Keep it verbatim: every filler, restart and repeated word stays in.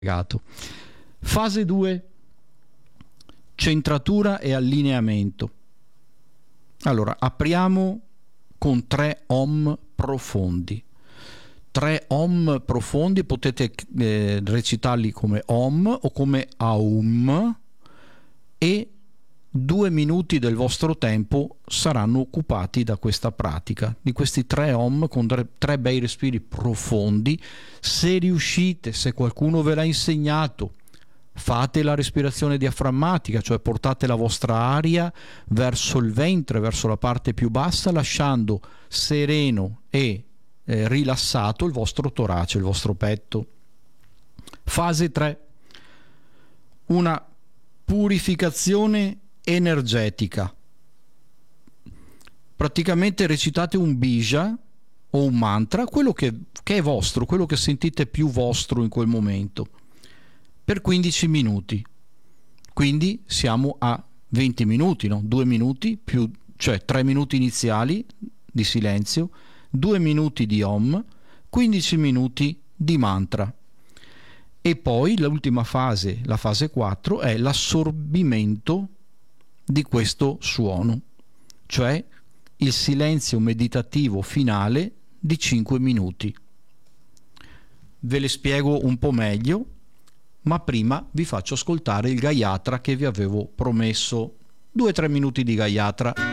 spiegato. Fase due, centratura e allineamento. Allora, apriamo con tre Om profondi. Tre Om profondi, potete eh, recitarli come Om o come Aum, e due minuti del vostro tempo saranno occupati da questa pratica, di questi tre Om con tre, tre bei respiri profondi. Se riuscite, se qualcuno ve l'ha insegnato, fate la respirazione diaframmatica, cioè portate la vostra aria verso il ventre, verso la parte più bassa, lasciando sereno e eh, rilassato il vostro torace, il vostro petto. Fase tre, una purificazione energetica. Praticamente recitate un bija o un mantra, quello che, che è vostro, quello che sentite più vostro in quel momento, per quindici minuti. Quindi siamo a venti minuti, no? due minuti più, cioè tre minuti iniziali di silenzio, due minuti di Om, quindici minuti di mantra. E poi l'ultima fase, la fase quattro, è l'assorbimento di questo suono, cioè il silenzio meditativo finale di cinque minuti. Ve le spiego un po' meglio, ma prima vi faccio ascoltare il Gayatra che vi avevo promesso. Due o tre minuti di Gayatra.